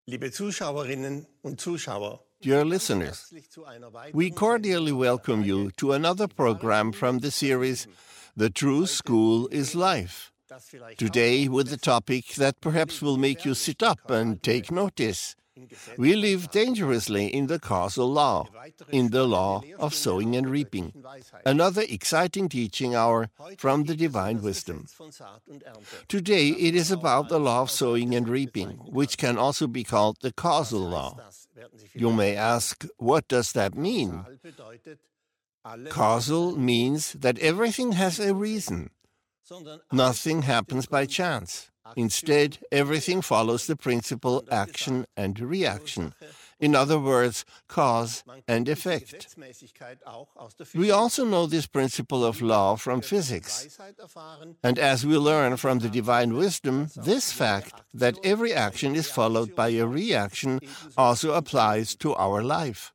Liebe Zuschauerinnen und Zuschauer, Dear listeners, we cordially welcome you to another program from the series The True School is Life. Today with a topic that perhaps will make you sit up and take notice. We live dangerously in the causal law, in the law of sowing and reaping. Another exciting teaching hour from the divine wisdom. Today it is about the law of sowing and reaping, which can also be called the causal law. You may ask, what does that mean? Causal means that everything has a reason. Nothing happens by chance. Instead, everything follows the principle action and reaction. In other words, cause and effect. We also know this principle of law from physics. And as we learn from the divine wisdom, this fact that every action is followed by a reaction also applies to our life.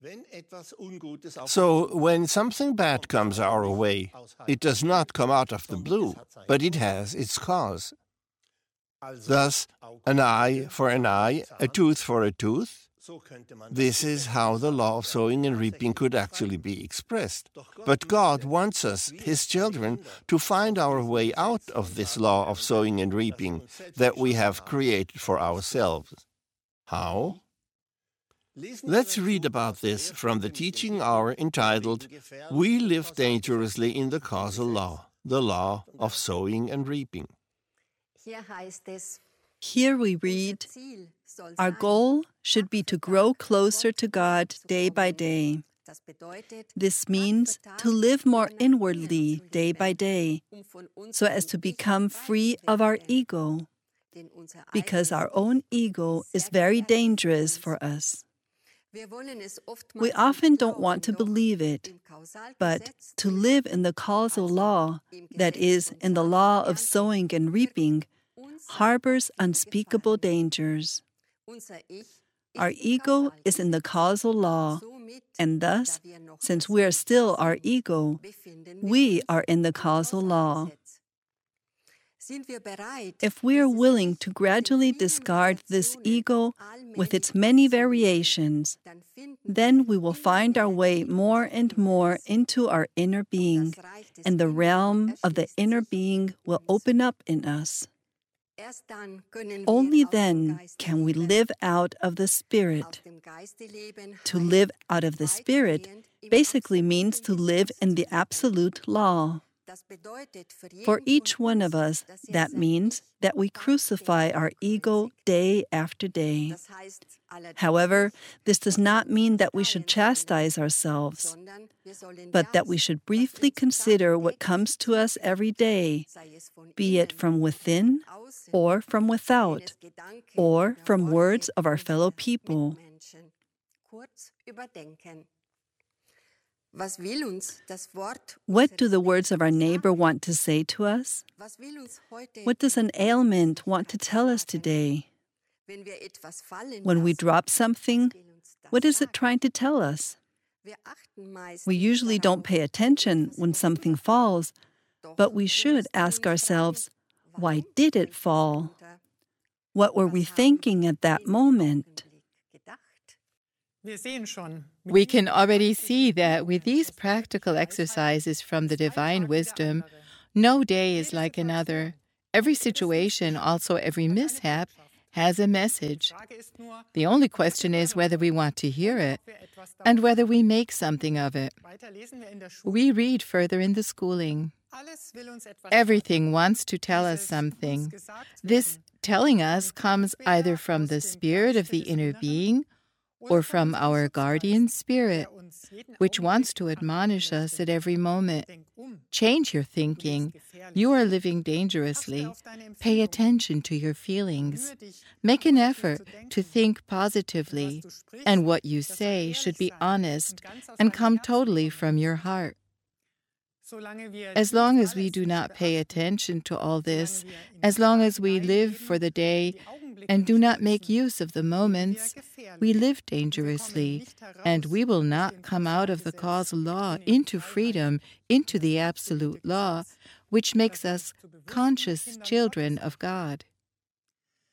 So, when something bad comes our way, it does not come out of the blue, but it has its cause. Thus, an eye for an eye, a tooth for a tooth. This is how the law of sowing and reaping could actually be expressed. But God wants us, His children, to find our way out of this law of sowing and reaping that we have created for ourselves. How? Let's read about this from the teaching hour entitled, We Live Dangerously in the Causal Law, the Law of Sowing and Reaping. Here we read, our goal should be to grow closer to God day by day. This means to live more inwardly day by day, so as to become free of our ego, because our own ego is very dangerous for us. We often don't want to believe it, but to live in the causal law, that is, in the law of sowing and reaping, harbors unspeakable dangers. Our ego is in the causal law, and thus, since we are still our ego, we are in the causal law. If we are willing to gradually discard this ego with its many variations, then we will find our way more and more into our inner being, and the realm of the inner being will open up in us. Only then can we live out of the Spirit. To live out of the Spirit basically means to live in the absolute law. For each one of us, that means that we crucify our ego day after day. However, this does not mean that we should chastise ourselves, but that we should briefly consider what comes to us every day, be it from within or from without, or from words of our fellow people. What do the words of our neighbor want to say to us? What does an ailment want to tell us today? When we drop something, what is it trying to tell us? We usually don't pay attention when something falls, but we should ask ourselves, why did it fall? What were we thinking at that moment? We can already see that with these practical exercises from the divine wisdom, no day is like another. Every situation, also every mishap, has a message. The only question is whether we want to hear it and whether we make something of it. We read further in the schooling. Everything wants to tell us something. This telling us comes either from the spirit of the inner being or from our guardian spirit, which wants to admonish us at every moment. Change your thinking. You are living dangerously. Pay attention to your feelings. Make an effort to think positively, and what you say should be honest and come totally from your heart. As long as we do not pay attention to all this, as long as we live for the day and do not make use of the moments, we live dangerously, and we will not come out of the causal law into freedom, into the absolute law, which makes us conscious children of God.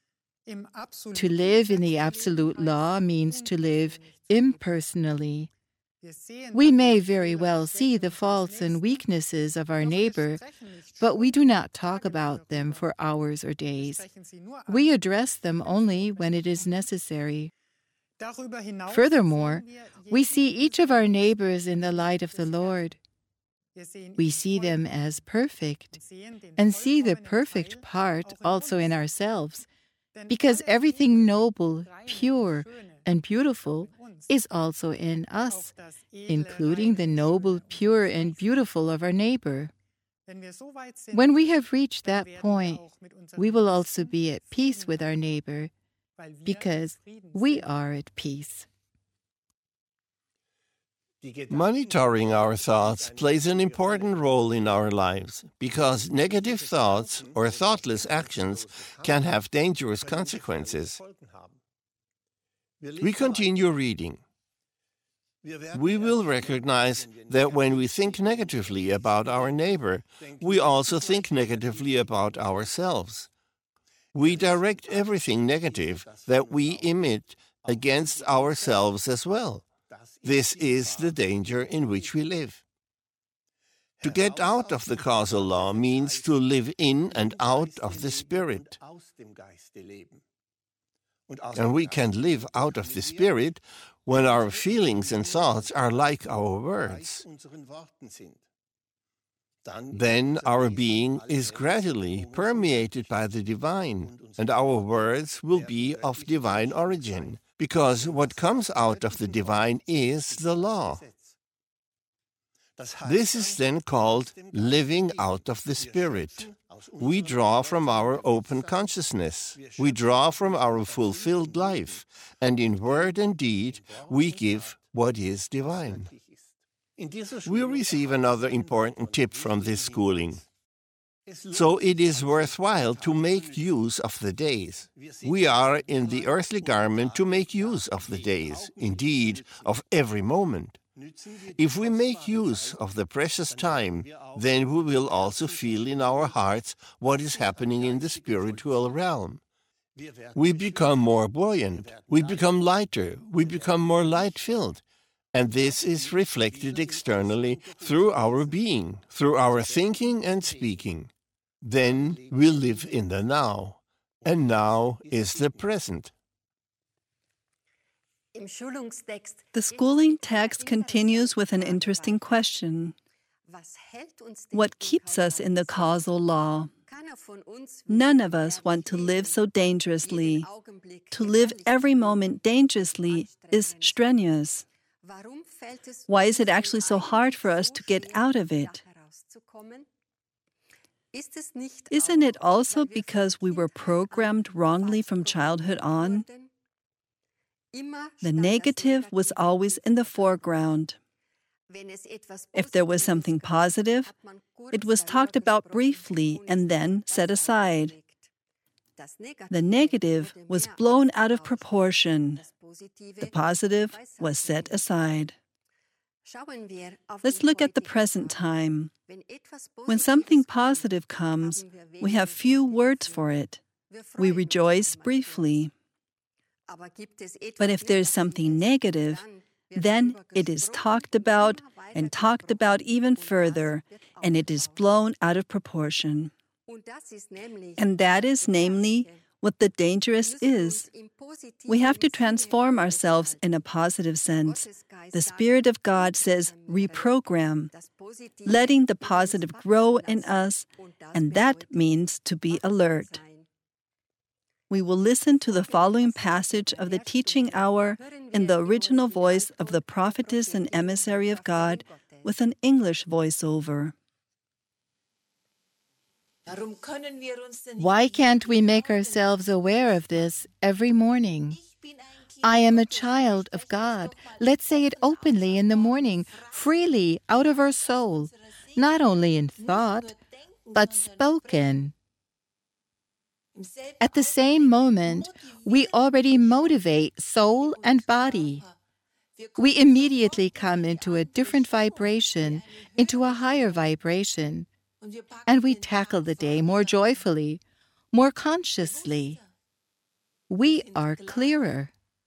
To live in the absolute law means to live impersonally. We may very well see the faults and weaknesses of our neighbor, but we do not talk about them for hours or days. We address them only when it is necessary. Furthermore, we see each of our neighbors in the light of the Lord. We see them as perfect and see the perfect part also in ourselves, because everything noble, pure, and beautiful is also in us, including the noble, pure, and beautiful of our neighbor. When we have reached that point, we will also be at peace with our neighbor, because we are at peace. Monitoring our thoughts plays an important role in our lives because negative thoughts or thoughtless actions can have dangerous consequences. We continue reading. We will recognize that when we think negatively about our neighbor, we also think negatively about ourselves. We direct everything negative that we emit against ourselves as well. This is the danger in which we live. To get out of the causal law means to live in and out of the Spirit. And we can live out of the Spirit when our feelings and thoughts are like our words. Then our being is gradually permeated by the divine, and our words will be of divine origin, because what comes out of the divine is the law. This is then called living out of the Spirit. We draw from our open consciousness. We draw from our fulfilled life, and in word and deed we give what is divine. We receive another important tip from this schooling. So it is worthwhile to make use of the days. We are in the earthly garment to make use of the days, indeed, of every moment. If we make use of the precious time, then we will also feel in our hearts what is happening in the spiritual realm. We become more buoyant, we become lighter, we become more light-filled. And this is reflected externally through our being, through our thinking and speaking. Then we live in the now, and now is the present. The schooling text continues with an interesting question. What keeps us in the causal law? None of us want to live so dangerously. To live every moment dangerously is strenuous. Why is it actually so hard for us to get out of it? Isn't it also because we were programmed wrongly from childhood on? The negative was always in the foreground. If there was something positive, it was talked about briefly and then set aside. The negative was blown out of proportion. The positive was set aside. Let's look at the present time. When something positive comes, we have few words for it. We rejoice briefly. But if there's something negative, then it is talked about even further, and it is blown out of proportion. And that is namely what the dangerous is. We have to transform ourselves in a positive sense. The Spirit of God says reprogram, letting the positive grow in us, and that means to be alert. We will listen to the following passage of the teaching hour in the original voice of the prophetess and emissary of God with an English voiceover. Why can't we make ourselves aware of this every morning? I am a child of God. Let's say it openly in the morning, freely out of our soul, not only in thought, but spoken. At the same moment, we already motivate soul and body. We immediately come into a different vibration, into a higher vibration. And we tackle the day more joyfully, more consciously. we are clearer.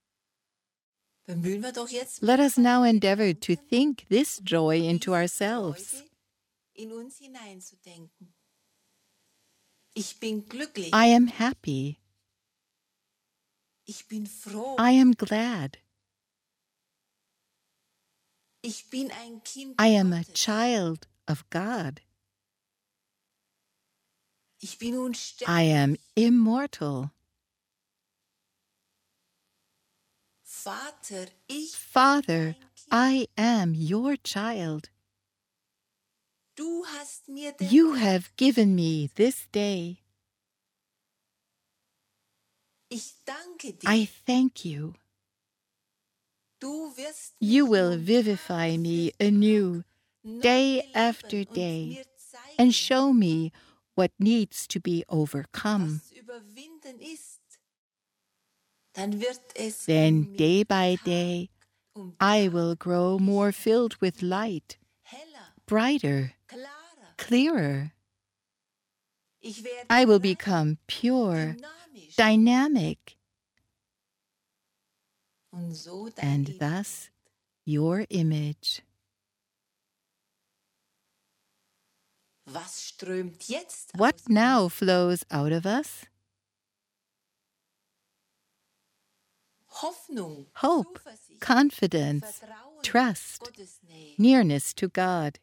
Let us now endeavor to think this joy into ourselves. I am happy. I am glad. I am a child of God. I am immortal. Father, I am your child. You have given me this day. I thank you. You will vivify me anew, day after day, and show me what needs to be overcome. Then, day by day, I will grow more filled with light, brighter, clearer. I will become pure, dynamic, and thus your image. What now flows out of us? Hope, confidence, trust, nearness to God.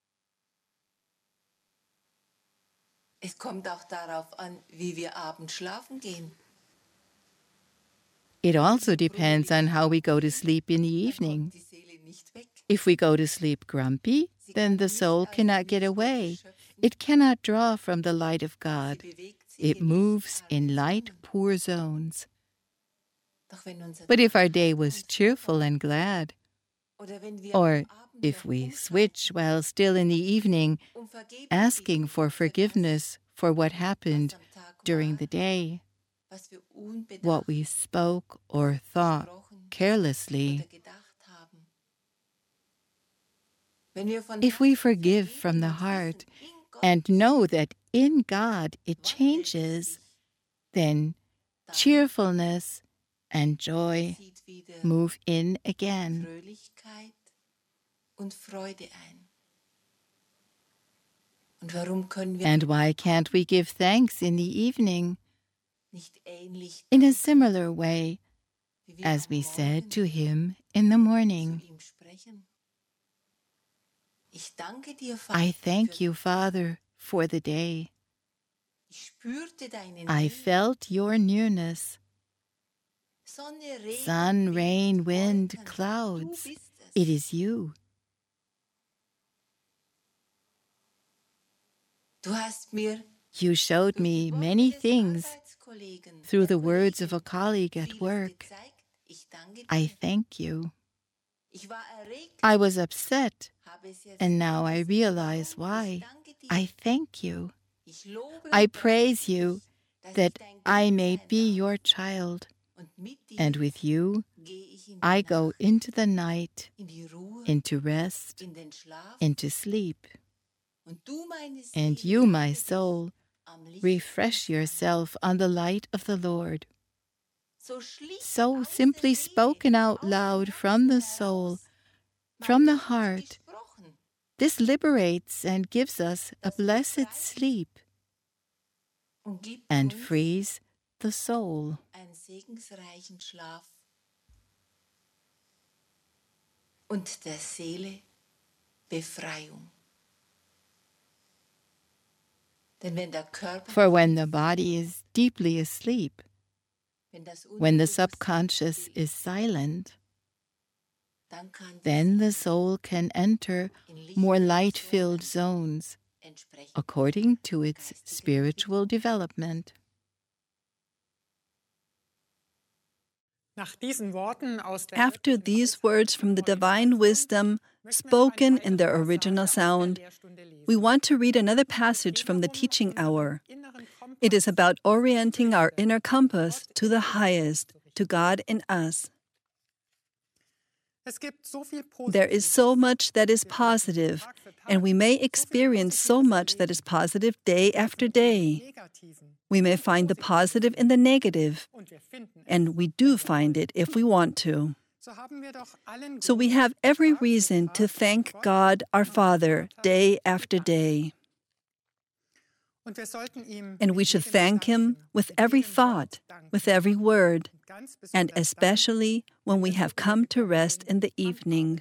It also depends on how we go to sleep in the evening. If we go to sleep grumpy, then the soul cannot get away. It cannot draw from the light of God. It moves in light, poor zones. But if our day was cheerful and glad, or if we switch while still in the evening, asking for forgiveness for what happened during the day, what we spoke or thought carelessly, if we forgive from the heart and know that in God it changes, then cheerfulness and joy move in again. And why can't we give thanks in the evening in a similar way as we said to Him in the morning? I thank you, Father, for the day. I felt your nearness. Sun, rain, wind, clouds, it is you. You showed me many things through the words of a colleague at work. I thank you. I was upset, and now I realize why. I thank you. I praise you that I may be your child, and with you I go into the night, into rest, into sleep. And you, my soul, refresh yourself on the light of the Lord. So simply spoken out loud from the soul, from the heart, this liberates and gives us a blessed sleep and frees the soul. Und der Seele Befreiung. For when the body is deeply asleep, when the subconscious is silent, then the soul can enter more light-filled zones according to its spiritual development. After these words from the divine wisdom, spoken in their original sound, we want to read another passage from the teaching hour. It is about orienting our inner compass to the highest, to God in us. There is so much that is positive, and we may experience so much that is positive day after day. We may find the positive in the negative, and we do find it if we want to. So we have every reason to thank God our Father day after day. And we should thank Him with every thought, with every word, and especially when we have come to rest in the evening.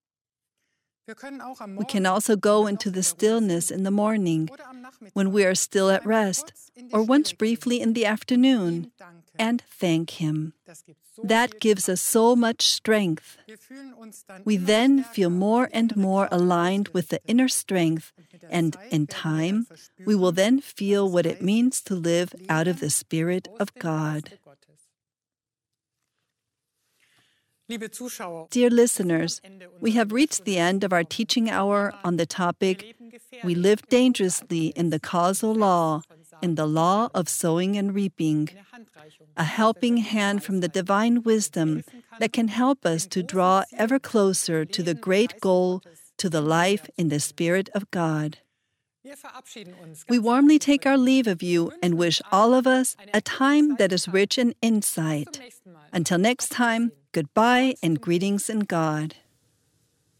We can also go into the stillness in the morning, when we are still at rest, or once briefly in the afternoon, and thank Him. That gives us so much strength. We then feel more and more aligned with the inner strength, and in time, we will then feel what it means to live out of the Spirit of God. Dear listeners, we have reached the end of our teaching hour on the topic, We Live Dangerously in the Causal Law, in the Law of Sowing and Reaping, a helping hand from the divine wisdom that can help us to draw ever closer to the great goal, to the life in the Spirit of God. We warmly take our leave of you and wish all of us a time that is rich in insight. Until next time, goodbye and greetings in God.